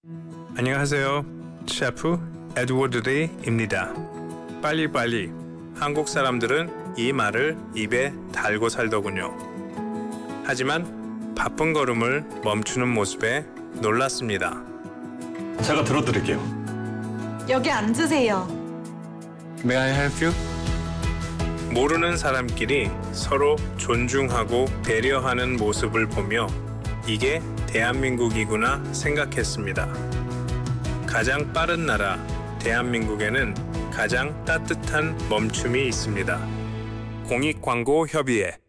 안녕하세요. 셰프 에드워드 리입니다. 빨리빨리. 한국 사람들은 이 말을 입에 달고 살더군요. 하지만 바쁜 걸음을 멈추는 모습에 놀랐습니다. 제가 들어드릴게요. 여기 앉으세요. May I help you? 모르는 사람끼리 서로 존중하고 배려하는 모습을 보며 이게 대한민국이구나 생각했습니다. 가장 빠른 나라 대한민국에는 가장 따뜻한 멈춤이 있습니다. 공익광고협의회.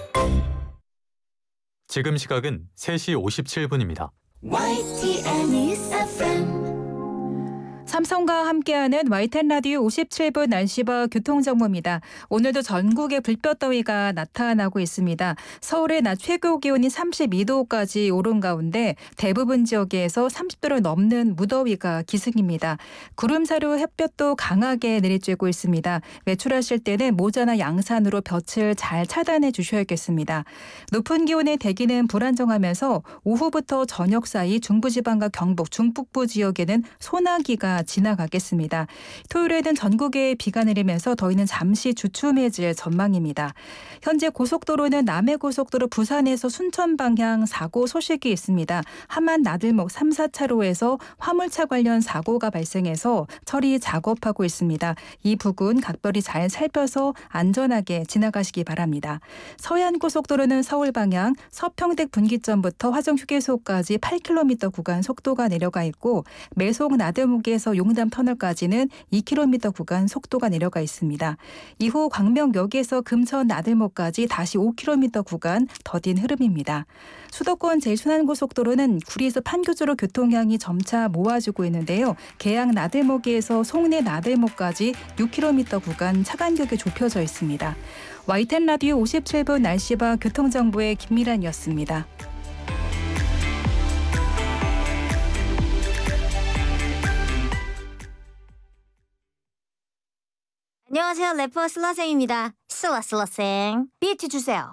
지금 시각은 3시 57분입니다. YTN News FM. 삼성과 함께하는 YTN 라디오 57분 날씨와 교통정보입니다. 오늘도 전국에 불볕더위가 나타나고 있습니다. 서울의 낮 최고 기온이 32도까지 오른 가운데 대부분 지역에서 30도를 넘는 무더위가 기승입니다. 구름 사이로 햇볕도 강하게 내리쬐고 있습니다. 외출하실 때는 모자나 양산으로 볕을 잘 차단해 주셔야겠습니다. 높은 기온의 대기는 불안정하면서 오후부터 저녁 사이 중부지방과 경북, 중북부 지역에는 소나기가 지나가겠습니다. 토요일에는 전국에 비가 내리면서 더위는 잠시 주춤해질 전망입니다. 현재 고속도로는 남해고속도로 부산에서 순천 방향 사고 소식이 있습니다. 함안 나들목 3, 4차로에서 화물차 관련 사고가 발생해서 처리 작업하고 있습니다. 이 부근 각별히 잘 살펴서 안전하게 지나가시기 바랍니다. 서해안고속도로는 서울 방향 서평택 분기점부터 화정휴게소까지 8km 구간 속도가 내려가 있고 매속 나들목에서 용담 터널까지는 2km 구간 속도가 내려가 있습니다. 이후 광명역에서 금천 나들목까지 다시 5km 구간 더딘 흐름입니다. 수도권 제일순환고속도로는 구리에서 판교주로 교통량이 점차 모아지고 있는데요. 계양 나들목에서 송내 나들목까지 6km 구간 차간격이 좁혀져 있습니다. YTN 라디오 57분 날씨와 교통정보의 김미란이었습니다. 안녕하세요. 래퍼 슬라생입니다. 슬라슬라생 비트 주세요.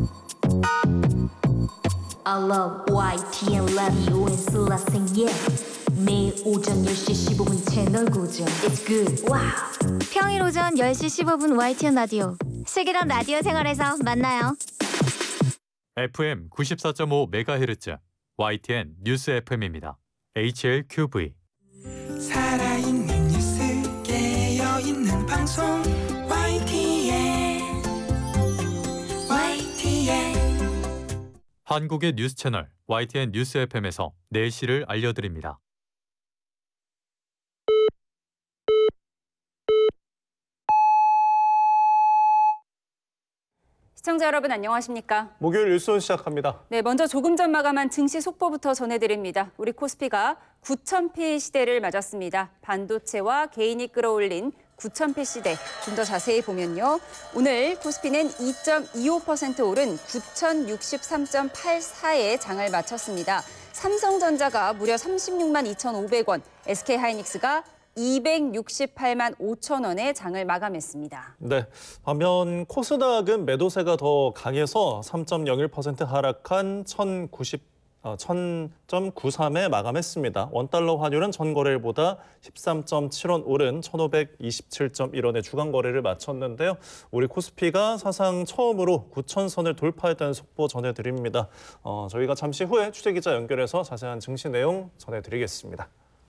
I love YTN 라디오 and 슬라생 yeah. 매일 오전 10시 15분 채널 고정. It's good. 와우. 평일 오전 10시 15분 YTN 라디오. 슬기로운 라디오 생활에서 만나요. FM 94.5MHz YTN 뉴스 FM입니다. HLQV. 살아있는 뉴스 깨어있는 방송 YTN 한국의 뉴스 채널 YTN 뉴스 FM에서 내일시를 알려드립니다. 시청자 여러분 안녕하십니까? 목요일 뉴스 시작합니다. 네, 먼저 조금 전 마감한 증시 속보부터 전해드립니다. 우리 코스피가 9,000피 시대를 맞았습니다. 반도체와 개인이 끌어올린 9,000피 시대. 좀 더 자세히 보면요. 오늘 코스피는 2.25% 오른 9,063.84에 장을 마쳤습니다. 삼성전자가 무려 36만 2,500원, SK하이닉스가 268만 5천 원에 장을 마감했습니다. 네, 반면 코스닥은 매도세가 더 강해서 3.01% 하락한 1000.93에 마감했습니다. 원달러 환율은 전 거래일보다 13.7원 오른 1527.1원의 주간 거래를 마쳤는데요. 우리 코스피가 사상 처음으로 9,000선을 돌파했다는 속보 전해드립니다. 저희가 잠시 후에 취재기자 연결해서 자세한 증시 내용 전해드리겠습니다.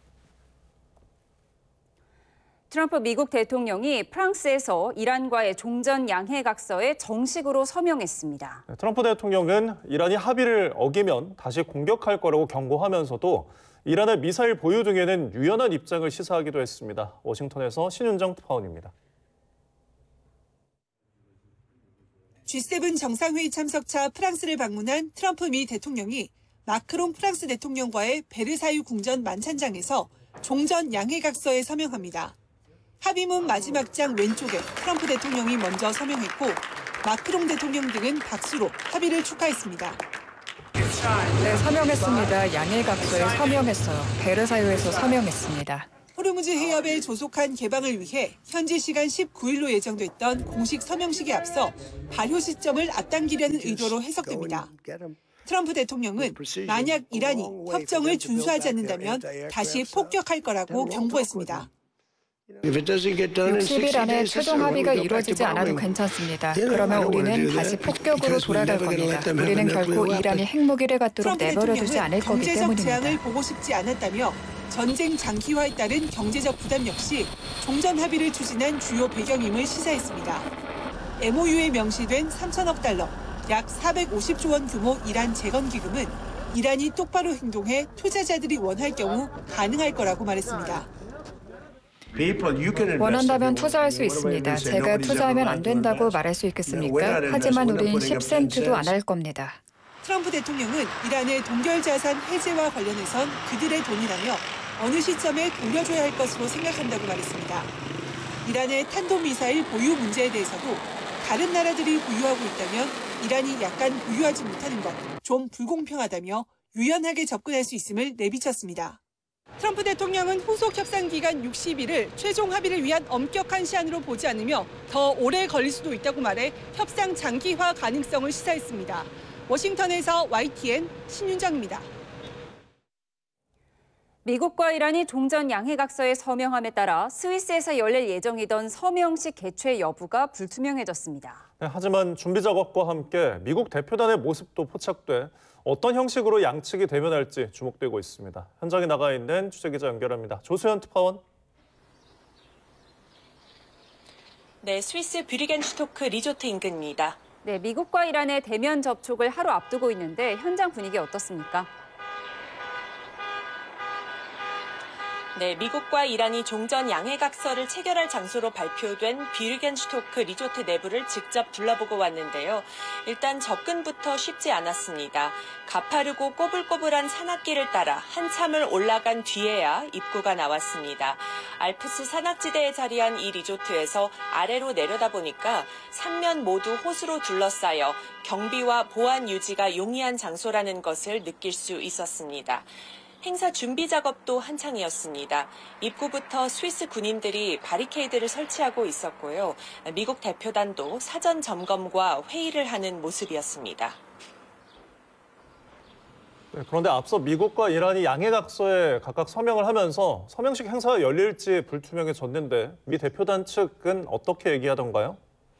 트럼프 미국 대통령이 프랑스에서 이란과의 종전 양해각서에 정식으로 서명했습니다. 트럼프 대통령은 이란이 합의를 어기면 다시 공격할 거라고 경고하면서도 이란의 미사일 보유 등에는 유연한 입장을 시사하기도 했습니다. 워싱턴에서 신윤정 특파원입니다. G7 정상회의 참석차 프랑스를 방문한 트럼프 미 대통령이 마크롱 프랑스 대통령과의 베르사유 궁전 만찬장에서 종전 양해각서에 서명합니다. 합의문 마지막 장 왼쪽에 트럼프 대통령이 먼저 서명했고 마크롱 대통령 등은 박수로 합의를 축하했습니다. 네, 서명했습니다. 양해각서에 서명했어요. 베르사유에서 서명했습니다. 호르무즈 해협의 조속한 개방을 위해 현지 시간 19일로 예정됐던 공식 서명식에 앞서 발효 시점을 앞당기려는 의도로 해석됩니다. 트럼프 대통령은 만약 이란이 협정을 준수하지 않는다면 다시 폭격할 거라고 경고했습니다. 60일 안에 최종 합의가 이루어지지 않아도 괜찮습니다. 그러면 우리는 다시 폭격으로 돌아갈 겁니다. 우리는 결코 이란이 핵무기를 갖도록 내버려두지 않을 거기 경제적 때문입니다. 재앙을 보고 싶지 않았다며 전쟁 장기화에 따른 경제적 부담 역시 종전 합의를 추진한 주요 배경임을 시사했습니다. MOU에 명시된 3천억 달러, 약 450조 원 규모 이란 재건 기금은 이란이 똑바로 행동해 투자자들이 원할 경우 가능할 거라고 말했습니다. 원한다면 투자할 수 있습니다. 제가 투자하면 안 된다고 말할 수 있겠습니까? 하지만 우린 10센트도 안 할 겁니다. 트럼프 대통령은 이란의 동결자산 해제와 관련해선 그들의 돈이라며 어느 시점에 돌려줘야 할 것으로 생각한다고 말했습니다. 이란의 탄도미사일 보유 문제에 대해서도 다른 나라들이 보유하고 있다면 이란이 약간 보유하지 못하는 것 좀 불공평하다며 유연하게 접근할 수 있음을 내비쳤습니다. 트럼프 대통령은 후속 협상 기간 60일을 최종 합의를 위한 엄격한 시한으로 보지 않으며 더 오래 걸릴 수도 있다고 말해 협상 장기화 가능성을 시사했습니다. 워싱턴에서 YTN 신윤정입니다. 미국과 이란이 종전 양해각서에 서명함에 따라 스위스에서 열릴 예정이던 서명식 개최 여부가 불투명해졌습니다. 네, 하지만 준비 작업과 함께 미국 대표단의 모습도 포착돼 어떤 형식으로 양측이 대면할지 주목되고 있습니다. 현장에 나가 있는 취재기자 연결합니다. 조수연 특파원. 네, 스위스 뷰리겐슈토크 리조트 인근입니다. 네, 미국과 이란의 대면 접촉을 하루 앞두고 있는데 현장 분위기 어떻습니까? 네, 미국과 이란이 종전 양해각서를 체결할 장소로 발표된 뷰리겐슈토크 리조트 내부를 직접 둘러보고 왔는데요. 일단 접근부터 쉽지 않았습니다. 가파르고 꼬불꼬불한 산악길을 따라 한참을 올라간 뒤에야 입구가 나왔습니다. 알프스 산악지대에 자리한 이 리조트에서 아래로 내려다보니까 삼면 모두 호수로 둘러싸여 경비와 보안 유지가 용이한 장소라는 것을 느낄 수 있었습니다. 행사 준비 작업도 한창이었습니다. 입구부터 스위스 군인들이 바리케이드를 설치하고 있었고요. 미국 대표단도 사전 점검과 회의를 하는 모습이었습니다. 네, 그런데 앞서 미국과 이란이 양해각서에 각각 서명을 하면서 서명식 행사가 열릴지 불투명해졌는데 미 대표단 측은 어떻게 얘기하던가요?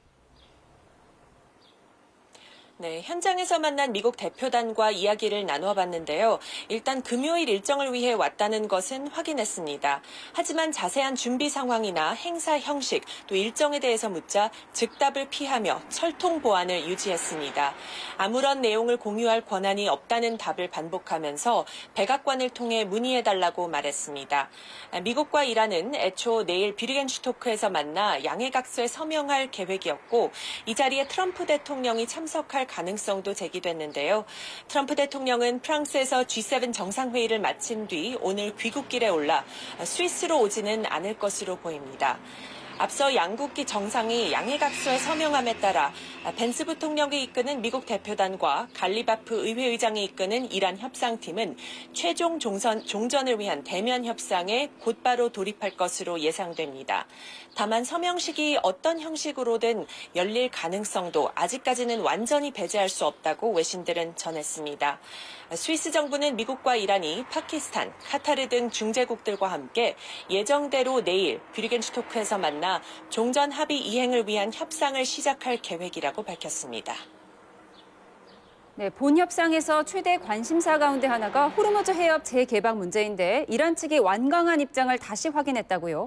네, 현장에서 만난 미국 대표단과 이야기를 나누어 봤는데요. 일단 금요일 일정을 위해 왔다는 것은 확인했습니다. 하지만 자세한 준비 상황이나 행사 형식, 또 일정에 대해서 묻자 즉답을 피하며 철통 보안을 유지했습니다. 아무런 내용을 공유할 권한이 없다는 답을 반복하면서 백악관을 통해 문의해달라고 말했습니다. 미국과 이란은 애초 내일 뷰리겐슈토크에서 만나 양해각서에 서명할 계획이었고 이 자리에 트럼프 대통령이 참석할 가능성도 제기됐는데요. 트럼프 대통령은 프랑스에서 G7 정상회의를 마친 뒤 오늘 귀국길에 올라 스위스로 오지는 않을 것으로 보입니다. 앞서 양국기 정상이 양해각서에 서명함에 따라 벤스 부통령이 이끄는 미국 대표단과 갈리바프 의회의장이 이끄는 이란 협상팀은 최종 종전을 위한 대면 협상에 곧바로 돌입할 것으로 예상됩니다. 다만 서명식이 어떤 형식으로든 열릴 가능성도 아직까지는 완전히 배제할 수 없다고 외신들은 전했습니다. 스위스 정부는 미국과 이란이 파키스탄, 카타르 등 중재국들과 함께 예정대로 내일 뷰리겐슈토크에서 만나 종전 합의 이행을 위한 협상을 시작할 계획이라고 밝혔습니다. 네, 본 협상에서 최대 관심사 가운데 하나가 호르무즈 해협 재개방 문제인데 이란 측이 완강한 입장을 다시 확인했다고요?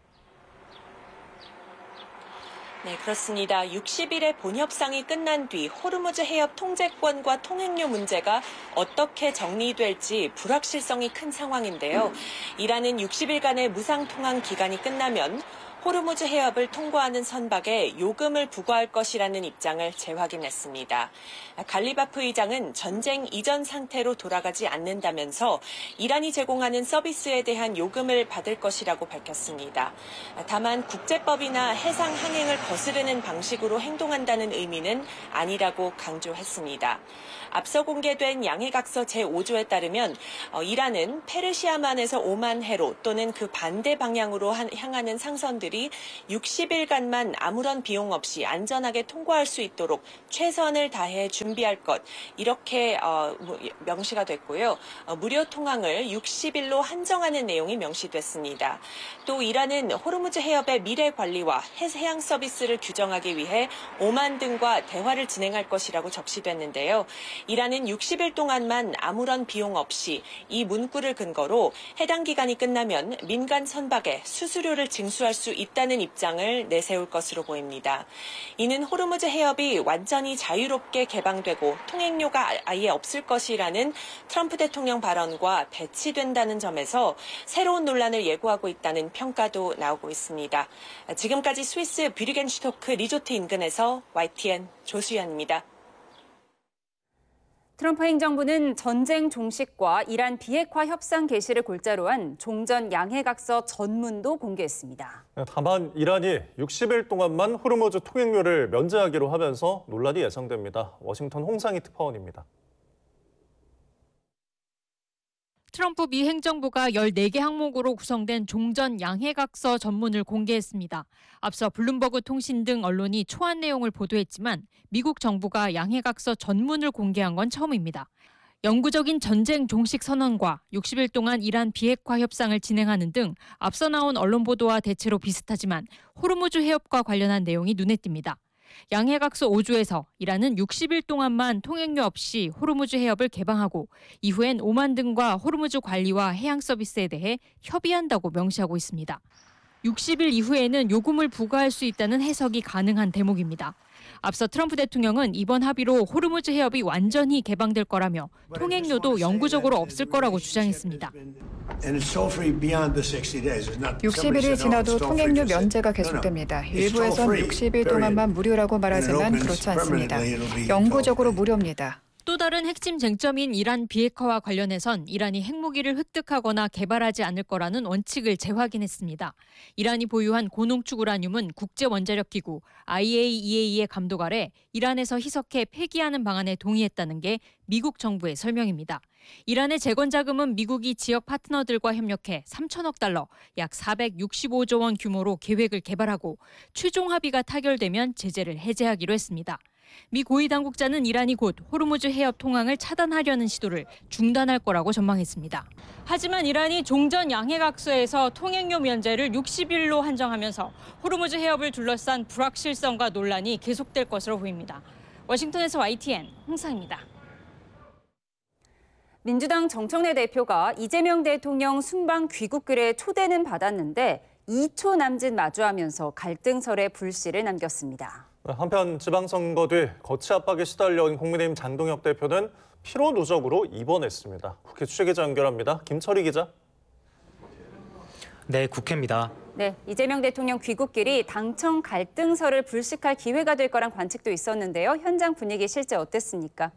네, 그렇습니다. 60일의 본협상이 끝난 뒤 호르무즈 해협 통제권과 통행료 문제가 어떻게 정리될지 불확실성이 큰 상황인데요. 이란은 60일간의 무상통항 기간이 끝나면 호르무즈 해협을 통과하는 선박에 요금을 부과할 것이라는 입장을 재확인했습니다. 갈리바프 의장은 전쟁 이전 상태로 돌아가지 않는다면서 이란이 제공하는 서비스에 대한 요금을 받을 것이라고 밝혔습니다. 다만 국제법이나 해상 항행을 거스르는 방식으로 행동한다는 의미는 아니라고 강조했습니다. 앞서 공개된 양해각서 제5조에 따르면 이란은 페르시아만에서 오만 해로 또는 그 반대 방향으로 향하는 상선들을 행정관들이 60일간만 아무런 비용 없이 안전하게 통과할 수 있도록 최선을 다해 준비할 것, 이렇게 명시가 됐고요. 무료 통항을 60일로 한정하는 내용이 명시됐습니다. 또 이란은 호르무즈 해협의 미래 관리와 해양 서비스를 규정하기 위해 오만 등과 대화를 진행할 것이라고 적시됐는데요. 이란은 60일 동안만 아무런 비용 없이 이 문구를 근거로 해당 기간이 끝나면 민간 선박에 수수료를 징수할 수 있다는 입장을 내세울 것으로 보입니다. 이는 호르무즈 해협이 완전히 자유롭게 개방되고 통행료가 아예 없을 것이라는 트럼프 대통령 발언과 배치된다는 점에서 새로운 논란을 예고하고 있다는 평가도 나오고 있습니다. 지금까지 스위스 뷰리겐슈토크 리조트 인근에서 YTN 조수연입니다. 트럼프 행정부는 전쟁 종식과 이란 비핵화 협상 개시를 골자로 한 종전 양해각서 전문도 공개했습니다. 다만 이란이 60일 동안만 호르무즈 통행료를 면제하기로 하면서 논란이 예상됩니다. 워싱턴 홍상희 특파원입니다. 트럼프 미 행정부가 14개 항목으로 구성된 종전 양해각서 전문을 공개했습니다. 앞서 블룸버그 통신 등 언론이 초안 내용을 보도했지만 미국 정부가 양해각서 전문을 공개한 건 처음입니다. 영구적인 전쟁 종식 선언과 60일 동안 이란 비핵화 협상을 진행하는 등 앞서 나온 언론 보도와 대체로 비슷하지만 호르무즈 해협과 관련한 내용이 눈에 띕니다. 양해각서 5조에서 이란은 60일 동안만 통행료 없이 호르무즈 해협을 개방하고 이후엔 오만 등과 호르무즈 관리와 해양 서비스에 대해 협의한다고 명시하고 있습니다. 60일 이후에는 요금을 부과할 수 있다는 해석이 가능한 대목입니다. 앞서 트럼프 대통령은 이번 합의로 호르무즈 해협이 완전히 개방될 거라며 통행료도 영구적으로 없을 거라고 주장했습니다. 60일이 지나도 통행료 면제가 계속됩니다. 일부에선 60일 동안만 무료라고 말하지만 그렇지 않습니다. 영구적으로 무료입니다. 또 다른 핵심 쟁점인 이란 비핵화와 관련해선 이란이 핵무기를 획득하거나 개발하지 않을 거라는 원칙을 재확인했습니다. 이란이 보유한 고농축 우라늄은 국제원자력기구 IAEA의 감독 아래 이란에서 희석해 폐기하는 방안에 동의했다는 게 미국 정부의 설명입니다. 이란의 재건 자금은 미국이 지역 파트너들과 협력해 3천억 달러, 약 465조 원 규모로 계획을 개발하고 최종 합의가 타결되면 제재를 해제하기로 했습니다. 미 고위 당국자는 이란이 곧 호르무즈 해협 통항을 차단하려는 시도를 중단할 거라고 전망했습니다. 하지만 이란이 종전 양해각서에서 통행료 면제를 60일로 한정하면서 호르무즈 해협을 둘러싼 불확실성과 논란이 계속될 것으로 보입니다. 워싱턴에서 YTN 홍상입니다. 민주당 정청래 대표가 이재명 대통령 순방 귀국길에 초대는 받았는데 2초 남짓 마주하면서 갈등설에 불씨를 남겼습니다. 한편 지방선거 뒤 거취 압박에 시달려온 국민의힘 장동혁 대표는 피로 누적으로 입원했습니다. 국회 취재기자 연결합니다. 김철희 기자. 네, 국회입니다. 네, 이재명 대통령 귀국길이 당청 갈등설을 불식할 기회가 될 거란 관측도 있었는데요. 현장 분위기 실제 어땠습니까?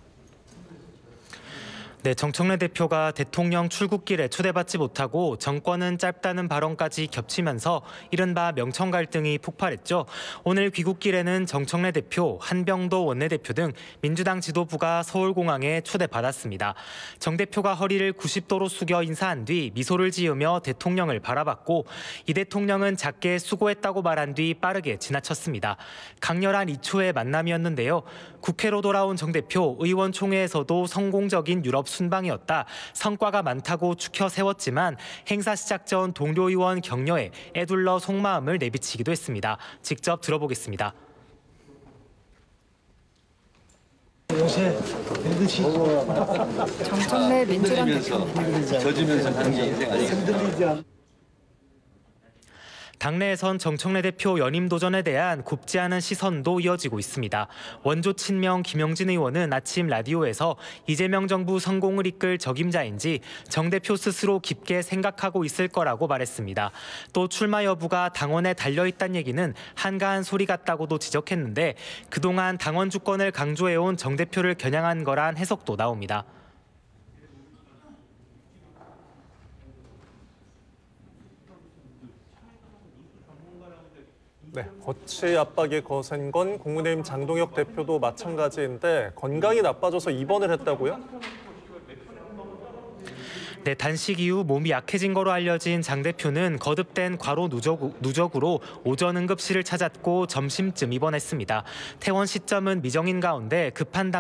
네, 정청래 대표가 대통령 출국길에 초대받지 못하고 정권은 짧다는 발언까지 겹치면서 이른바 명청 갈등이 폭발했죠. 오늘 귀국길에는 정청래 대표, 한병도 원내대표 등 민주당 지도부가 서울공항에 초대받았습니다. 정 대표가 허리를 90도로 숙여 인사한 뒤 미소를 지으며 대통령을 바라봤고 이 대통령은 작게 수고했다고 말한 뒤 빠르게 지나쳤습니다. 강렬한 2초의 만남이었는데요. 국회로 돌아온 정 대표, 의원총회에서도 성공적인 유럽 순방이었다. 성과가 많다고 추켜 세웠지만 행사 시작 전 동료 의원 격려에 애둘러 속마음을 내비치기도 했습니다. 직접 들어보겠습니다. 정청래 민주당 대표입니다. 젖으면서 경제 인생 아니겠습니까? 당내에선 정청래 대표 연임 도전에 대한 곱지 않은 시선도 이어지고 있습니다. 원조 친명 김영진 의원은 아침 라디오에서 이재명 정부 성공을 이끌 적임자인지 정 대표 스스로 깊게 생각하고 있을 거라고 말했습니다. 또 출마 여부가 당원에 달려있다는 얘기는 한가한 소리 같다고도 지적했는데 그동안 당원 주권을 강조해온 정 대표를 겨냥한 거란 해석도 나옵니다. 네, 거취 압박이 거센 건 국민의힘 장동혁 대표도 마찬가지인데 건강이 나빠져서 입원을 했다고요? 네, 단식 이후 몸이 약해진 거로 알려진 장 대표는 거듭된 과로 누적으로 오전 응급실을 찾았고 점심쯤 입원했습니다. 퇴원 시점은 미정인 가운데 급한